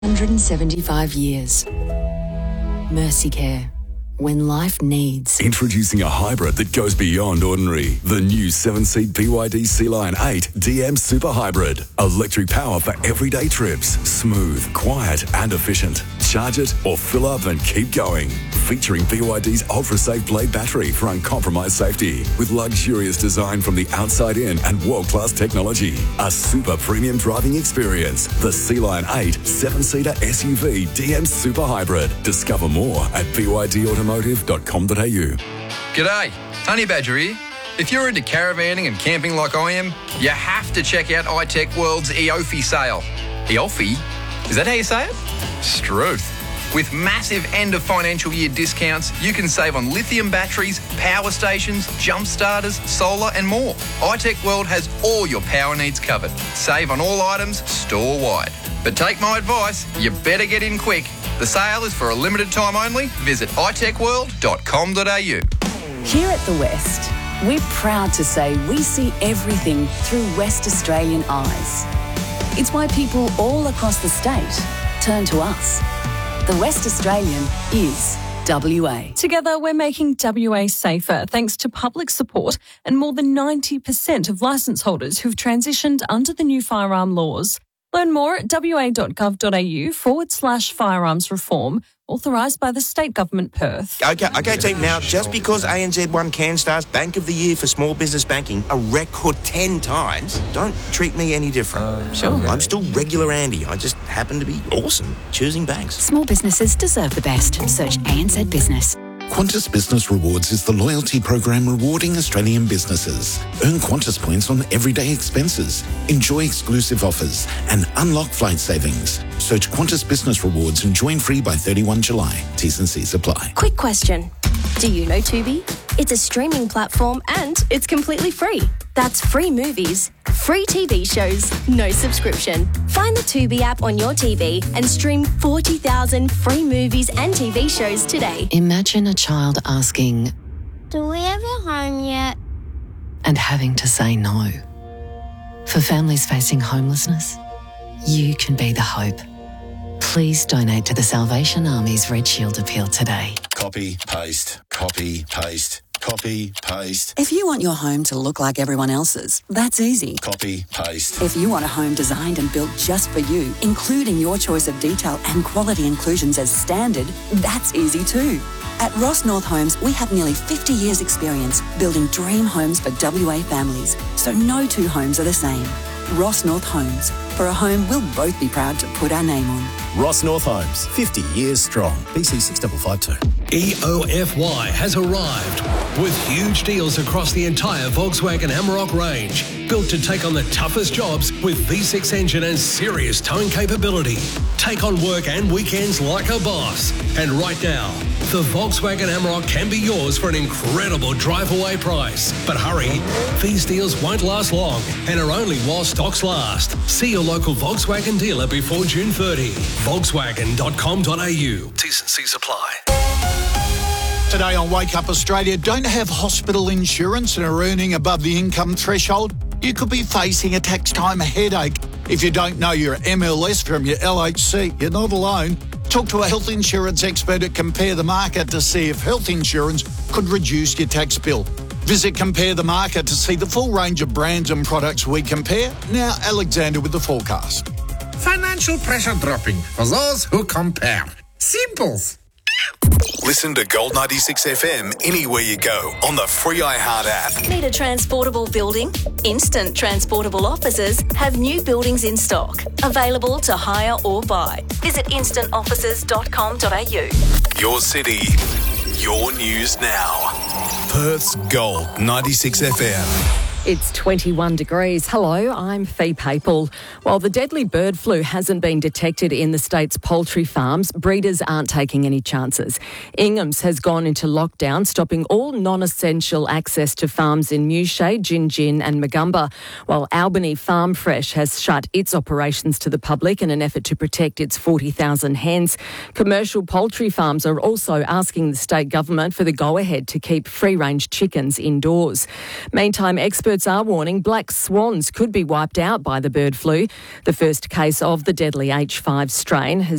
175 years. Mercycare. When life needs. Introducing a hybrid that goes beyond ordinary. The new 7-seat BYD Sea Lion 8 DM Super Hybrid. Electric power for everyday trips. Smooth, quiet and efficient. Charge it or fill up and keep going. Featuring BYD's ultra-safe Blade battery for uncompromised safety. With luxurious design from the outside in and world-class technology. A super premium driving experience. The Sea Lion 8 7-seater SUV DM Super Hybrid. Discover more at BYDautomotive.com.au. G'day, Honey Badger here. If you're into caravanning and camping like I am, you have to check out iTech World's EOFI sale. EOFI? Is that how you say it? Struth. With massive end of financial year discounts, you can save on lithium batteries, power stations, jump starters, solar and more. iTech World has all your power needs covered. Save on all items store-wide. But take my advice, you better get in quick. The sale is for a limited time only. Visit itechworld.com.au. Here at The West, we're proud to say we see everything through West Australian eyes. It's why people all across the state turn to us. The West Australian is WA. Together, we're making WA safer thanks to public support and more than 90% of licence holders who've transitioned under the new firearm laws. Learn more at wa.gov.au/firearms reform, authorised by the State Government Perth. Okay, team, now, just because ANZ won CanStar's Bank of the Year for small business banking a record 10 times, don't treat me any different. Sure. I'm still regular Andy. I just happen to be awesome choosing banks. Small businesses deserve the best. Search ANZ Business. Qantas Business Rewards is the loyalty program rewarding Australian businesses. Earn Qantas points on everyday expenses, enjoy exclusive offers and unlock flight savings. Search Qantas Business Rewards and join free by 31 July. T's and C's apply. Quick question. Do you know Tubi? It's a streaming platform and it's completely free. That's free movies, free TV shows, no subscription. Find the Tubi app on your TV and stream 40,000 free movies and TV shows today. Imagine a child asking, "Do we have a home yet?" and having to say no. For families facing homelessness, you can be the hope. Please donate to the Salvation Army's Red Shield appeal today. Copy, paste, copy, paste, copy, paste. If you want your home to look like everyone else's, that's easy. Copy, paste. If you want a home designed and built just for you, including your choice of detail and quality inclusions as standard, that's easy too. At Ross North Homes, we have nearly 50 years' experience building dream homes for WA families, so no two homes are the same. Ross North Homes, for a home we'll both be proud to put our name on. Ross North Homes, 50 years strong. BC 6552. EOFY has arrived with huge deals across the entire Volkswagen Amarok range. Built to take on the toughest jobs with V6 engine and serious towing capability. Take on work and weekends like a boss. And right now, the Volkswagen Amarok can be yours for an incredible drive-away price. But hurry, these deals won't last long and are only while stocks last. See your local Volkswagen dealer before June 30. Volkswagen.com.au. T's and C's apply. Today on Wake Up Australia, don't have hospital insurance and are earning above the income threshold? You could be facing a tax time headache. If you don't know your MLS from your LHC, you're not alone. Talk to a health insurance expert at Compare the Market to see if health insurance could reduce your tax bill. Visit Compare the Market to see the full range of brands and products we compare. Now, Alexander with the forecast. Financial pressure dropping for those who compare. Simples. Listen to Gold 96 FM anywhere you go on the free iHeart app. Need a transportable building? Instant Transportable Offices have new buildings in stock, available to hire or buy. Visit instantoffices.com.au. Your city, your news now. Perth's Gold 96 FM. It's 21 degrees. Hello, I'm Fee Papel. While the deadly bird flu hasn't been detected in the state's poultry farms, breeders aren't taking any chances. Ingham's has gone into lockdown, stopping all non-essential access to farms in Newshade, Gin and Magumba, while Albany Farm Fresh has shut its operations to the public in an effort to protect its 40,000 hens. Commercial poultry farms are also asking the state government for the go-ahead to keep free-range chickens indoors. Meantime, experts experts are warning black swans could be wiped out by the bird flu. The first case of the deadly H5 strain has